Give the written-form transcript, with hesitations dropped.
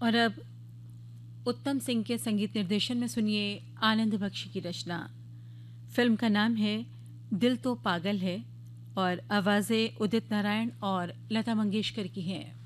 और अब उत्तम सिंह के संगीत निर्देशन में सुनिए आनंद बख्शी की रचना। फिल्म का नाम है दिल तो पागल है और आवाज़ें उदित नारायण और लता मंगेशकर की हैं।